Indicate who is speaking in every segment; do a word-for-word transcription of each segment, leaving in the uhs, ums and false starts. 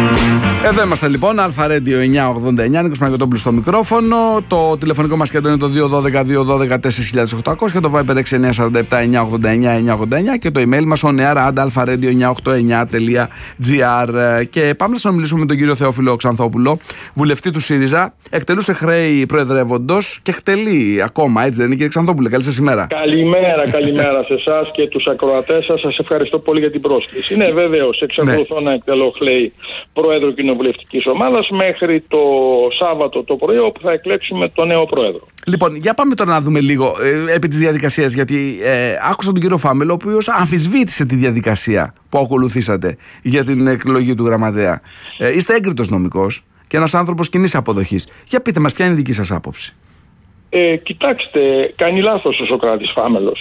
Speaker 1: Εδώ είμαστε λοιπόν, Αλφα Ρέντιο εννιακόσια ογδόντα εννιά, Νίκος Παναγιωτόπουλος στο μικρόφωνο. Το τηλεφωνικό μας κέντρο είναι το δύο ένα δύο δύο ένα δύο τέσσερα οκτώ μηδέν μηδέν και το Viber έξι εννιά τέσσερα επτά εννιακόσια ογδόντα εννιά εννιακόσια ογδόντα εννιά και το email μας oneair at alpha radio εννιακόσια ογδόντα εννιά τελεία gr. Και πάμε να συνομιλήσουμε με τον κύριο Θεόφιλο Ξανθόπουλο, βουλευτή του ΣΥΡΙΖΑ. Εκτελούσε χρέη προεδρεύοντος και εκτελεί ακόμα, έτσι δεν είναι, κύριε Ξανθόπουλε? Καλή σας ημέρα.
Speaker 2: Καλημέρα, καλημέρα σε εσάς και τους ακροατές σας. Σας ευχαριστώ πολύ για την πρόσκληση. Ναι, βεβαίως, εξακολουθώ ναι. να εκτελώ χρέη Προέδρου Κοινοβουλευτικής Ομάδας μέχρι το Σάββατο το πρωί, όπου θα εκλέξουμε τον νέο Πρόεδρο.
Speaker 1: Λοιπόν, για πάμε τώρα να δούμε λίγο ε, επί της διαδικασίας, γιατί ε, άκουσα τον κύριο Φάμελο, ο οποίος αμφισβήτησε τη διαδικασία που ακολουθήσατε για την εκλογή του γραμματέα. Ε, είστε έγκριτος νομικός και ένας άνθρωπος κοινής αποδοχής. Για πείτε μας, ποια είναι η δική σας άποψη?
Speaker 2: Ε, κοιτάξτε, κάνει λάθος ο Σωκράτης Φάμελος.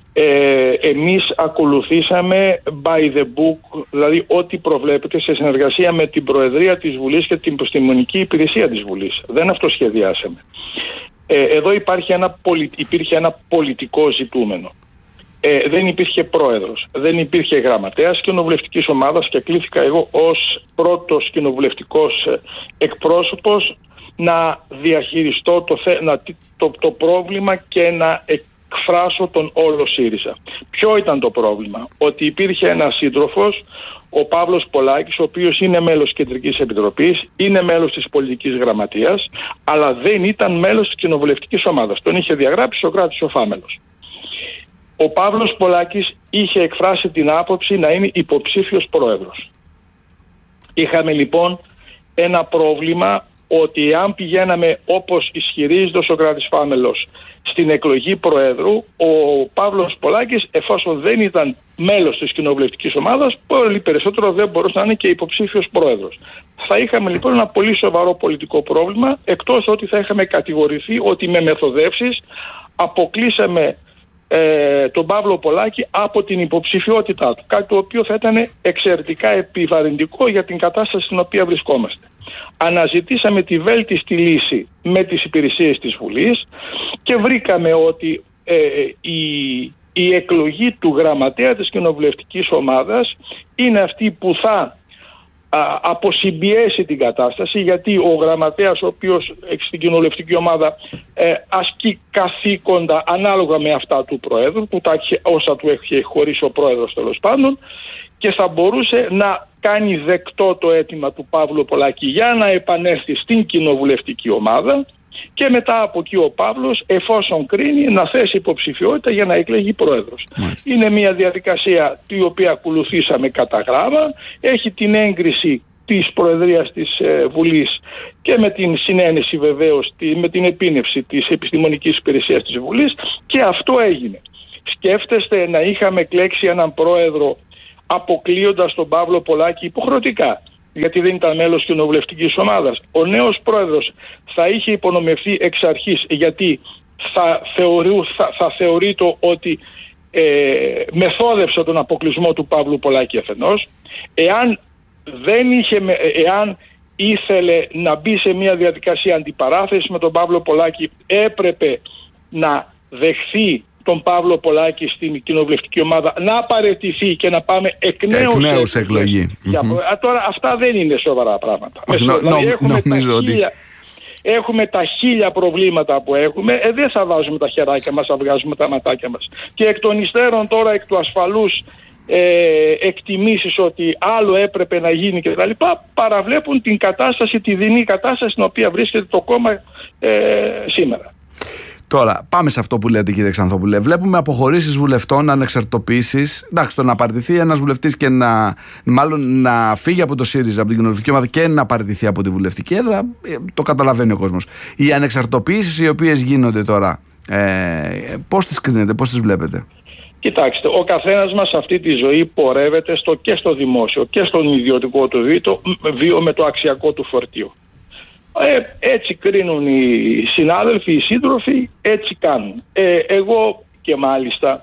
Speaker 2: Ε, εμείς ακολουθήσαμε by the book, δηλαδή ό,τι προβλέπεται σε συνεργασία με την Προεδρία της Βουλής και την Επιστημονική Υπηρεσία της Βουλής. Δεν αυτοσχεδιάσαμε. Ε, εδώ υπάρχει ένα, υπήρχε ένα πολιτικό ζητούμενο. Ε, δεν υπήρχε πρόεδρος, δεν υπήρχε γραμματέας κοινοβουλευτικής ομάδας και κλήθηκα εγώ ως πρώτος κοινοβουλευτικός εκπρόσωπος να διαχειριστώ το, να, το, το πρόβλημα και να εκφράσω τον όλο ΣΥΡΙΖΑ. Ποιο ήταν το πρόβλημα? Ότι υπήρχε ένας σύντροφος, ο Παύλος Πολάκης, ο οποίος είναι μέλος Κεντρικής Επιτροπής, είναι μέλος της Πολιτικής Γραμματείας, αλλά δεν ήταν μέλος της κοινοβουλευτικής ομάδας. Τον είχε διαγράψει ο Σωκράτης ο Φάμελος. Ο Παύλος Πολάκης είχε εκφράσει την άποψη να είναι υποψήφιος πρόεδρος. Είχαμε λοιπόν ένα πρόβλημα ότι αν πηγαίναμε όπως ισχυρίζεται ο Σωκράτης Φάμελος στην εκλογή Προέδρου, ο Παύλος Πολάκης, εφόσον δεν ήταν μέλος της κοινοβουλευτικής ομάδας, πολύ περισσότερο δεν μπορούσε να είναι και υποψήφιος πρόεδρος. Θα είχαμε λοιπόν ένα πολύ σοβαρό πολιτικό πρόβλημα, εκτός ότι θα είχαμε κατηγορηθεί ότι με μεθοδεύσεις αποκλείσαμε ε, τον Παύλο Πολάκη από την υποψηφιότητά του. Κάτι το οποίο θα ήταν εξαιρετικά επιβαρυντικό για την κατάσταση στην οποία βρισκόμαστε. Αναζητήσαμε τη βέλτιστη λύση με τις υπηρεσίες της Βουλής και βρήκαμε ότι ε, η, η εκλογή του γραμματέα της κοινοβουλευτικής ομάδας είναι αυτή που θα α, αποσυμπιέσει την κατάσταση, γιατί ο γραμματέας, ο οποίος στην κοινοβουλευτική ομάδα ε, ασκεί καθήκοντα ανάλογα με αυτά του Προέδρου, που τα, όσα του έχει χωρίσει ο Πρόεδρος τέλος πάντων, και θα μπορούσε να κάνει δεκτό το αίτημα του Παύλου Πολάκη για να επανέλθει στην κοινοβουλευτική ομάδα και μετά από εκεί ο Παύλος, εφόσον κρίνει, να θέσει υποψηφιότητα για να εκλεγεί πρόεδρος. Μάλιστα. Είναι μια διαδικασία την οποία ακολουθήσαμε κατά γράμμα, έχει την έγκριση της Προεδρίας της ε, Βουλής και με την συνένεση βεβαίως, τη, με την επίνευση της Επιστημονικής Υπηρεσίας της Βουλής, και αυτό έγινε. Σκέφτεστε να είχαμε εκλέξει έναν πρόεδρο αποκλείοντας τον Παύλο Πολάκη υποχρεωτικά, γιατί δεν ήταν μέλος κοινοβουλευτικής ομάδας? Ο νέος πρόεδρος θα είχε υπονομευθεί εξ αρχής, γιατί θα, θεωρεί, θα, θα θεωρείται ότι ε, μεθόδευσε τον αποκλεισμό του Παύλου Πολάκη αφενός. Εάν, δεν είχε, εάν ήθελε να μπει σε μια διαδικασία αντιπαράθεσης με τον Παύλο Πολάκη, έπρεπε να δεχθεί τον Παύλο Πολάκη στην κοινοβουλευτική ομάδα, να παραιτηθεί και να πάμε εκ νέου,
Speaker 1: εκ νέου σε εκλογή.
Speaker 2: Για... Mm-hmm. Α, τώρα αυτά δεν είναι σοβαρά πράγματα.
Speaker 1: Όχι, νο, νο,
Speaker 2: έχουμε,
Speaker 1: νομίζω
Speaker 2: τα
Speaker 1: ότι...
Speaker 2: χίλια, έχουμε τα χίλια προβλήματα που έχουμε, ε, δεν θα βάζουμε τα χεράκια μας, θα βγάζουμε τα ματάκια μας. Και εκ των υστέρων τώρα, εκ του ασφαλούς ε, εκτιμήσεις ότι άλλο έπρεπε να γίνει κτλ., παραβλέπουν την κατάσταση, τη δεινή κατάσταση στην οποία βρίσκεται το κόμμα ε, σήμερα.
Speaker 1: Τώρα, πάμε σε αυτό που λέτε, κύριε Ξανθόπουλε. Βλέπουμε αποχωρήσεις βουλευτών, ανεξαρτητοποιήσεις. Εντάξει, το να παραιτηθεί ένας βουλευτής και να, μάλλον να φύγει από το ΣΥΡΙΖΑ, από την κοινοβουλευτική ομάδα και να παραιτηθεί από τη βουλευτική έδρα, το καταλαβαίνει ο κόσμος. Οι ανεξαρτητοποιήσεις οι οποίες γίνονται τώρα, ε, πώς τις κρίνετε, πώς τις βλέπετε?
Speaker 2: Κοιτάξτε, ο καθένας μας αυτή τη ζωή πορεύεται στο, και στο δημόσιο και στον ιδιωτικό του βίο με το αξιακό του φορτίο. Ε, έτσι κρίνουν οι συνάδελφοι, οι σύντροφοι, έτσι κάνουν. Ε, εγώ και μάλιστα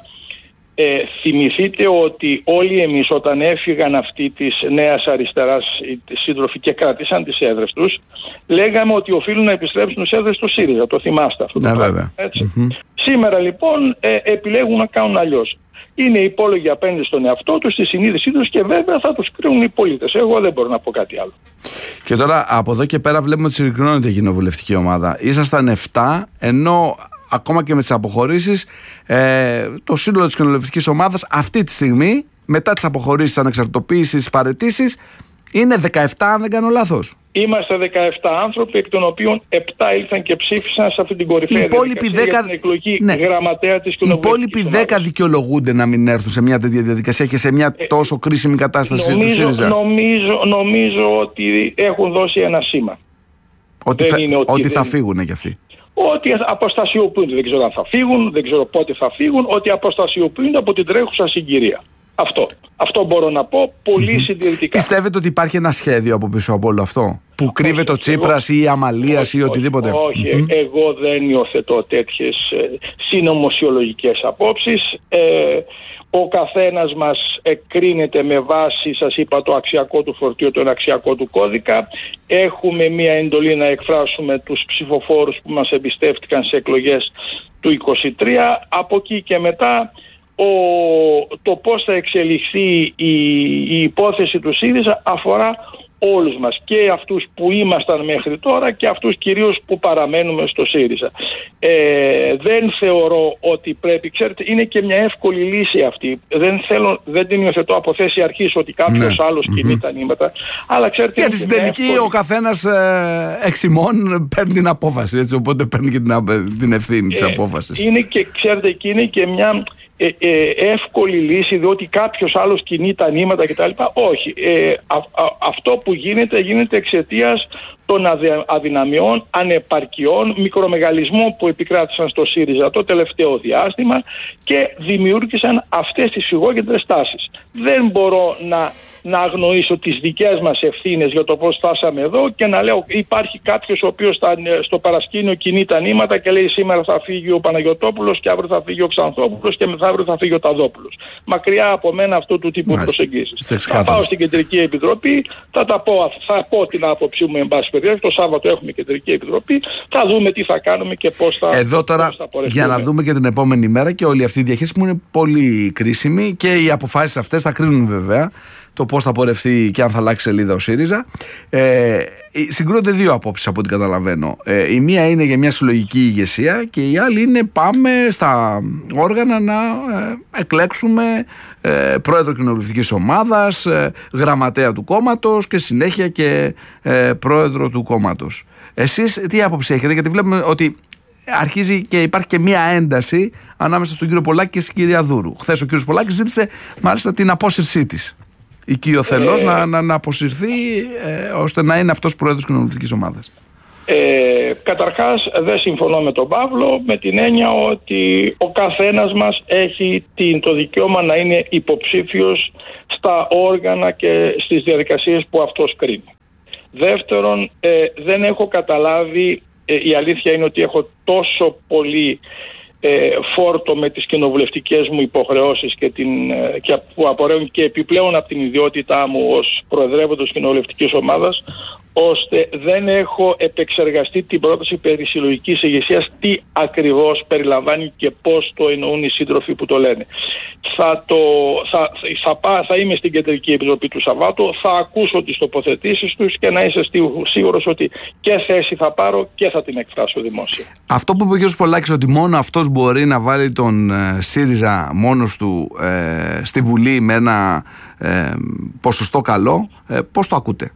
Speaker 2: ε, θυμηθείτε ότι όλοι εμείς όταν έφυγαν αυτοί της Νέας Αριστεράς οι σύντροφοι και κράτησαν τις έδρες τους, λέγαμε ότι οφείλουν να επιστρέψουν στις έδρες του ΣΥΡΙΖΑ. Το θυμάστε αυτό?
Speaker 1: Ναι,
Speaker 2: το
Speaker 1: βέβαια.
Speaker 2: Έτσι. Mm-hmm. Σήμερα λοιπόν ε, επιλέγουν να κάνουν αλλιώς. Είναι υπόλογοι απέναντι στον εαυτό τους, στη συνείδησή τους και βέβαια θα τους κρίνουν οι πολίτες. Εγώ δεν μπορώ να πω κάτι άλλο.
Speaker 1: Και τώρα από εδώ και πέρα βλέπουμε ότι συρρυκνώνεται η κοινοβουλευτική ομάδα. Ήσασταν επτά, ενώ ακόμα και με τις αποχωρήσεις, ε, το σύνολο της κοινοβουλευτικής ομάδας αυτή τη στιγμή, μετά τις αποχωρήσεις, ανεξαρτητοποίησεις, παραιτήσεις, είναι δεκαεπτά, αν δεν κάνω λάθος.
Speaker 2: Είμαστε δεκαεπτά άνθρωποι, εκ των οποίων επτά ήλθαν και ψήφισαν σε αυτή την κορυφαία διαδικασία
Speaker 1: δέκα...
Speaker 2: για την εκλογή
Speaker 1: ναι.
Speaker 2: γραμματέα της κοινοβουλευτικής ομάδας.
Speaker 1: Οι υπόλοιποι δέκα δικαιολογούνται να μην έρθουν σε μια τέτοια διαδικασία και σε μια ε, τόσο κρίσιμη κατάσταση
Speaker 2: νομίζω,
Speaker 1: του ΣΥΡΙΖΑ.
Speaker 2: Νομίζω, νομίζω ότι έχουν δώσει ένα σήμα.
Speaker 1: Ότι, θα,
Speaker 2: ότι,
Speaker 1: ότι
Speaker 2: δεν...
Speaker 1: θα φύγουν κι αυτοί.
Speaker 2: Ότι αποστασιοποιούνται. Δεν ξέρω αν θα φύγουν, δεν ξέρω πότε θα φύγουν. Ότι αποστασιοποιούνται από την τρέχουσα συγκυρία. Αυτό. Αυτό μπορώ να πω πολύ mm-hmm. συντηρητικά.
Speaker 1: Πιστεύετε ότι υπάρχει ένα σχέδιο από πίσω από όλο αυτό, που κρύβεται ο Τσίπρας ή η Αμαλίας ή οτιδήποτε?
Speaker 2: Όχι,
Speaker 1: mm-hmm.
Speaker 2: εγώ δεν υιοθετώ τέτοιες ε, συνωμοσιολογικές απόψεις. Ε, ο καθένας μας εκκρίνεται με βάση, σας είπα, το αξιακό του φορτίο, το αξιακό του κώδικα. Έχουμε μία εντολή να εκφράσουμε τους ψηφοφόρους που μας εμπιστεύτηκαν σε εκλογές του είκοσι τρία. Από εκεί και μετά ο, το πώς θα εξελιχθεί η, η υπόθεση του ΣΥΡΙΖΑ αφορά όλους μας, και αυτούς που ήμασταν μέχρι τώρα και αυτούς κυρίως που παραμένουμε στο ΣΥΡΙΖΑ. Ε, δεν θεωρώ ότι πρέπει, ξέρετε, είναι και μια εύκολη λύση αυτή. Δεν, θέλω, δεν την υιοθετώ από θέση αρχής ότι κάποιος ναι. άλλος κινεί mm-hmm. τα νήματα. Αλλά ξέρετε, γιατί
Speaker 1: στην τελική εύκολη... ο καθένας ε, εξ ημών παίρνει την απόφαση, έτσι, οπότε παίρνει και την, την ευθύνη της ε, απόφασης.
Speaker 2: Είναι και, ξέρετε, και είναι και μια... Ε, ε, εύκολη λύση, διότι κάποιος άλλος κινεί τα νήματα κτλ. Όχι. Ε, α, α, αυτό που γίνεται, γίνεται εξαιτίας των αδυναμιών, ανεπαρκειών, μικρομεγαλισμών που επικράτησαν στο ΣΥΡΙΖΑ το τελευταίο διάστημα και δημιούργησαν αυτές τις φυγόκεντρες τάσεις. Δεν μπορώ να να αγνοήσω τις δικές μας ευθύνες για το πώς φτάσαμε εδώ και να λέω υπάρχει κάποιος ο οποίος στο παρασκήνιο κινεί τα νήματα και λέει σήμερα θα φύγει ο Παναγιωτόπουλος και αύριο θα φύγει ο Ξανθόπουλος και μεθαύριο θα φύγει ο Ταδόπουλος. Μακριά από μένα αυτού του τύπου προσεγγίσεις. Θα πάω στην Κεντρική Επιτροπή, θα, τα πω, θα πω την άποψή μου εν πάση περιπτώσει. Το Σάββατο έχουμε Κεντρική Επιτροπή, θα δούμε τι θα κάνουμε και πώς θα.
Speaker 1: Εδώ τώρα
Speaker 2: πώς θα
Speaker 1: για να δούμε και την επόμενη μέρα, και όλη αυτή η διαχείριση μου είναι πολύ κρίσιμη και οι αποφάσεις αυτές θα κρίνουν βέβαια το πώς θα πορευτεί και αν θα αλλάξει σελίδα ο ΣΥΡΙΖΑ. Ε, συγκρούνται δύο απόψεις από ό,τι καταλαβαίνω. Ε, η μία είναι για μια συλλογική ηγεσία και η άλλη είναι πάμε στα όργανα να ε, εκλέξουμε ε, πρόεδρο κοινοβουλευτικής ομάδας, ε, γραμματέα του κόμματος και συνέχεια και ε, πρόεδρο του κόμματος. Εσείς τι άποψη έχετε? Γιατί βλέπουμε ότι αρχίζει και υπάρχει και μία ένταση ανάμεσα στον κύριο Πολάκη και στην κυρία Δούρου. Χθες ο κύριος Πολάκης ζήτησε μάλιστα την απόσυρσή της. Οικειοθελώς ε, να, να, να αποσυρθεί ε, ώστε να είναι αυτός πρόεδρος κοινοβουλευτικής ομάδας.
Speaker 2: Ε, καταρχάς δεν συμφωνώ με τον Παύλο, με την έννοια ότι ο καθένας μας έχει την, το δικαίωμα να είναι υποψήφιος στα όργανα και στις διαδικασίες που αυτός κρίνει. Δεύτερον, ε, δεν έχω καταλάβει, ε, η αλήθεια είναι ότι έχω τόσο πολύ ε, φόρτο με τις κοινοβουλευτικές μου υποχρεώσεις και, την, ε, και που απορρέουν και επιπλέον από την ιδιότητά μου ως προεδρεύοντος κοινοβουλευτικής ομάδας, ώστε δεν έχω επεξεργαστεί την πρόταση περί συλλογικής ηγεσίας, τι ακριβώς περιλαμβάνει και πώς το εννοούν οι σύντροφοι που το λένε. Θα, το, θα, θα, θα, θα είμαι στην Κεντρική Επιτροπή του Σαββάτου, θα ακούσω τις τοποθετήσεις τους και να είσαι σίγουρος ότι και θέση θα πάρω και θα την εκφράσω δημόσια.
Speaker 1: Αυτό που είπε ο κ. Πολάκης, ότι μόνο αυτός μπορεί να βάλει τον ε, ΣΥΡΙΖΑ μόνος του ε, στη Βουλή με ένα ε, ποσοστό καλό, ε, πώς το ακούτε?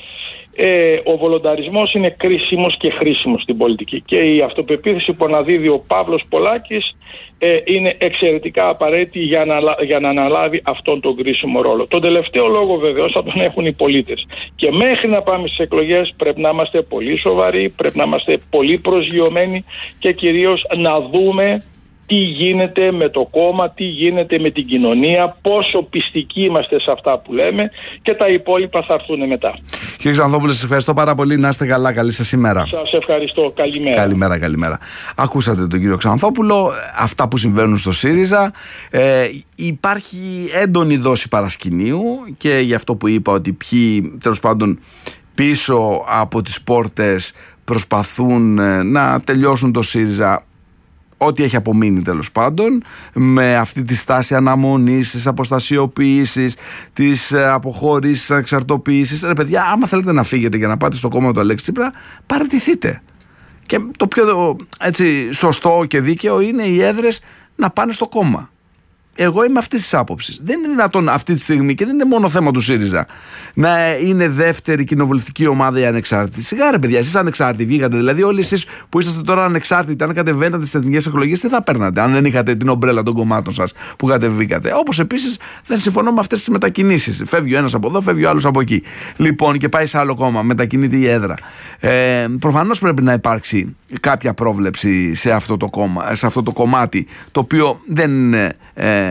Speaker 2: Ε, ο βολονταρισμός είναι κρίσιμος και χρήσιμος στην πολιτική και η αυτοπεποίθηση που αναδίδει ο Παύλος Πολάκης ε, είναι εξαιρετικά απαραίτητη για να, για να αναλάβει αυτόν τον κρίσιμο ρόλο. Τον τελευταίο λόγο βεβαίως θα τον έχουν οι πολίτες και μέχρι να πάμε στις εκλογές πρέπει να είμαστε πολύ σοβαροί, πρέπει να είμαστε πολύ προσγειωμένοι και κυρίως να δούμε τι γίνεται με το κόμμα, τι γίνεται με την κοινωνία, πόσο πιστικοί είμαστε σε αυτά που λέμε και τα υπόλοιπα θα έρθουν μετά.
Speaker 1: Κύριε Ξανθόπουλε, σας ευχαριστώ πάρα πολύ. Να είστε καλά. Καλή σας ημέρα.
Speaker 2: Σας ευχαριστώ. Καλημέρα.
Speaker 1: Καλημέρα, καλημέρα. Ακούσατε τον κύριο Ξανθόπουλο, αυτά που συμβαίνουν στο ΣΥΡΙΖΑ. Ε, υπάρχει έντονη δόση παρασκηνίου και γι' αυτό που είπα ότι ποιοι τέλος πάντων πίσω από τις πόρτες προσπαθούν να τελειώσουν το ΣΥΡΙΖΑ. ό,τι έχει απομείνει τέλος πάντων, με αυτή τη στάση αναμονής, της αποστασιοποίησης, της αποχώρησης, της ανεξαρτοποίησης. Ρε παιδιά, άμα θέλετε να φύγετε για να πάτε στο κόμμα του Αλέξη Τσίπρα, παραιτηθείτε. Και το πιο έτσι, σωστό και δίκαιο είναι οι έδρες να πάνε στο κόμμα. Εγώ είμαι αυτής της άποψης. Δεν είναι δυνατόν αυτή τη στιγμή, και δεν είναι μόνο θέμα του ΣΥΡΙΖΑ, να είναι δεύτερη κοινοβουλευτική ομάδα η ανεξάρτητη. Σιγά ρε παιδιά, εσείς ανεξάρτητοι βγήκατε. Δηλαδή, όλοι εσείς που είσαστε τώρα ανεξάρτητοι, αν κατεβαίνατε στις εθνικές εκλογές, τι θα παίρνατε, αν δεν είχατε την ομπρέλα των κομμάτων σας που κατεβήκατε. Όπως επίσης δεν συμφωνώ με αυτές τις μετακινήσεις. Φεύγει ο ένας από εδώ, φεύγει ο άλλος από εκεί. Λοιπόν, και πάει σε άλλο κόμμα, μετακινείται η έδρα. Ε, προφανώς πρέπει να υπάρξει κάποια πρόβλεψη σε αυτό το, κόμμα, σε αυτό το κομμάτι, το οποίο δεν είναι. Ε,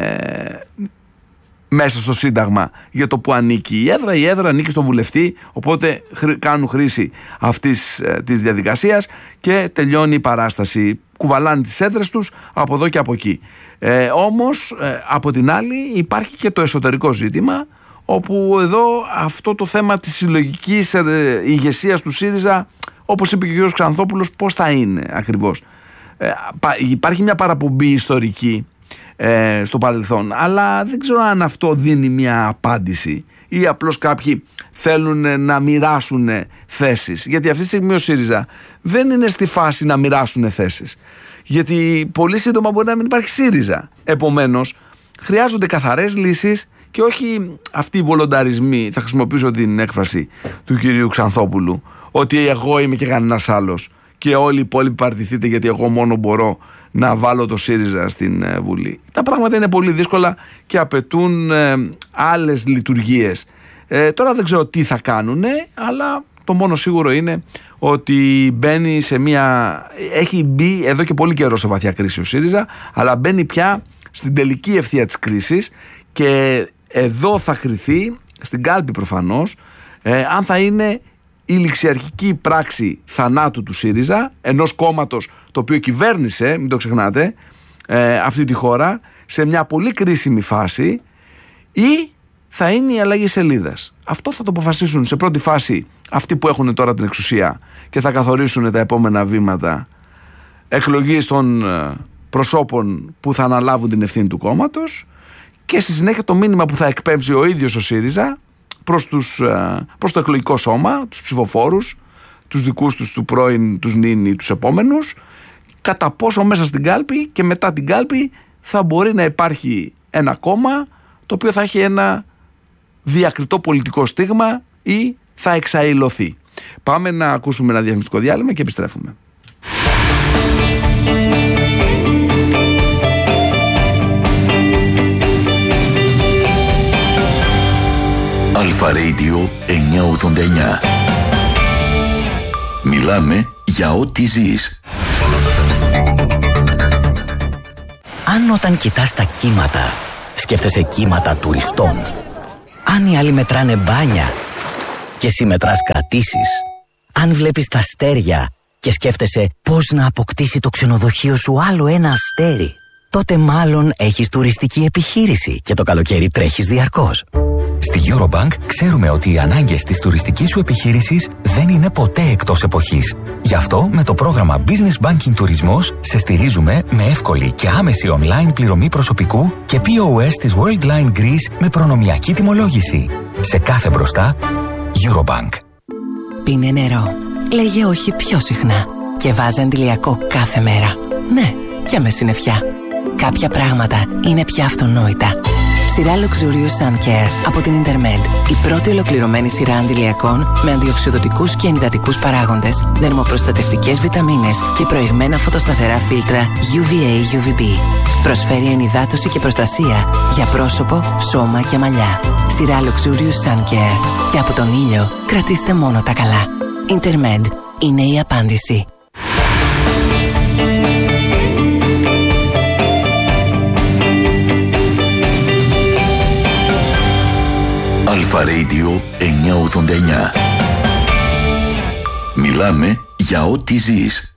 Speaker 1: μέσα στο Σύνταγμα για το που ανήκει η έδρα. Η έδρα ανήκει στον βουλευτή, οπότε κάνουν χρήση αυτής ε, της διαδικασίας και τελειώνει η παράσταση. Κουβαλάνε τις έδρες τους από εδώ και από εκεί. Ε, όμως ε, από την άλλη υπάρχει και το εσωτερικό ζήτημα, όπου εδώ αυτό το θέμα της συλλογικής ε, ηγεσίας του ΣΥΡΙΖΑ, όπως είπε και ο κ. Ξανθόπουλος, πώς θα είναι ακριβώς. Ε, υπάρχει μια παραπομπή ιστορική Ε, στο παρελθόν, αλλά δεν ξέρω αν αυτό δίνει μια απάντηση ή απλώς κάποιοι θέλουν να μοιράσουν θέσεις, γιατί αυτή τη στιγμή ο ΣΥΡΙΖΑ δεν είναι στη φάση να μοιράσουν θέσεις, γιατί πολύ σύντομα μπορεί να μην υπάρχει ΣΥΡΙΖΑ. Επομένως χρειάζονται καθαρές λύσεις και όχι αυτοί οι βολονταρισμοί, θα χρησιμοποιήσω την έκφραση του κυρίου Ξανθόπουλου, ότι εγώ είμαι και κανένας άλλος και όλοι οι υπόλοιποι παραιτηθείτε γιατί εγώ μόνο μπορώ να βάλω το ΣΥΡΙΖΑ στην ε, Βουλή. Τα πράγματα είναι πολύ δύσκολα και απαιτούν ε, άλλες λειτουργίες. Ε, τώρα δεν ξέρω τι θα κάνουν, αλλά το μόνο σίγουρο είναι ότι μπαίνει σε μια... Έχει μπει εδώ και πολύ καιρό σε βαθιά κρίση ο ΣΥΡΙΖΑ, αλλά μπαίνει πια στην τελική ευθεία της κρίσης και εδώ θα κριθεί, στην κάλπη προφανώς, ε, αν θα είναι η ληξιαρχική πράξη θανάτου του ΣΥΡΙΖΑ, ενός κόμματος το οποίο κυβέρνησε, μην το ξεχνάτε, ε, αυτή τη χώρα σε μια πολύ κρίσιμη φάση, ή θα είναι η αλλαγή σελίδας. Αυτό θα το αποφασίσουν σε πρώτη φάση αυτοί που έχουν τώρα την εξουσία και θα καθορίσουν τα επόμενα βήματα εκλογής των προσώπων που θα αναλάβουν την ευθύνη του κόμματος, και στη συνέχεια το μήνυμα που θα εκπέμψει ο ίδιος ο ΣΥΡΙΖΑ προς, τους, προς το εκλογικό σώμα, τους ψηφοφόρους, τους δικούς τους του πρώην, τους νυν ή τους επόμενους, κατά πόσο μέσα στην κάλπη και μετά την κάλπη θα μπορεί να υπάρχει ένα κόμμα το οποίο θα έχει ένα διακριτό πολιτικό στίγμα ή θα εξαηλωθεί. Πάμε να ακούσουμε ένα διαφημιστικό διάλειμμα και επιστρέφουμε.
Speaker 3: Αλφα Radio εννιακόσια ογδόντα εννιά. Μιλάμε για ό,τι ζεις.
Speaker 4: Αν όταν κοιτάς τα κύματα σκέφτεσαι κύματα τουριστών, αν οι άλλοι μετράνε μπάνια και εσύ μετράς κρατήσεις, αν βλέπεις τα αστέρια και σκέφτεσαι πώς να αποκτήσει το ξενοδοχείο σου άλλο ένα αστέρι, τότε μάλλον έχεις τουριστική επιχείρηση και το καλοκαίρι τρέχεις διαρκώς.
Speaker 5: Στη Eurobank ξέρουμε ότι οι ανάγκες της τουριστικής σου επιχείρησης δεν είναι ποτέ εκτός εποχής. Γι' αυτό με το πρόγραμμα Business Banking Τουρισμός σε στηρίζουμε με εύκολη και άμεση online πληρωμή προσωπικού και πι ο ες της Worldline Greece με προνομιακή τιμολόγηση. Σε κάθε μπροστά, Eurobank.
Speaker 6: Πίνε νερό. Λέγε όχι πιο συχνά. Και βάζε αντιλιακό κάθε μέρα. Ναι, και με συννεφιά. Κάποια πράγματα είναι πια αυτονόητα. Σειρά Luxurious Sun Care από την Intermed. Η πρώτη ολοκληρωμένη σειρά αντιλιακών με αντιοξυδοτικούς και ενυδατικούς παράγοντες, δερμοπροστατευτικές βιταμίνες και προηγμένα φωτοσταθερά φίλτρα γιου βι έι γιου βι μπι. Προσφέρει ενυδάτωση και προστασία για πρόσωπο, σώμα και μαλλιά. Σειρά Luxurious Sun Care. Και από τον ήλιο κρατήστε μόνο τα καλά. Intermed είναι η απάντηση.
Speaker 3: Αλφα Radio εννιακόσια ογδόντα εννιά. Μιλάμε για ό,τι ζεις.